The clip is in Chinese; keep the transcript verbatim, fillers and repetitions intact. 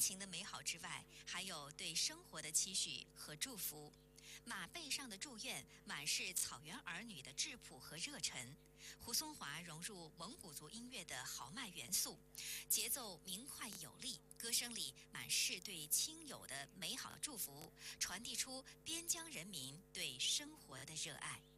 情的美好之外，还有对生活的期许和祝福。马背上的祝愿满是草原儿女的质朴和热忱。胡松华融入蒙古族音乐的豪迈元素，节奏明快有力，歌声里满是对亲友的美好祝福，传递出边疆人民对生活的热爱。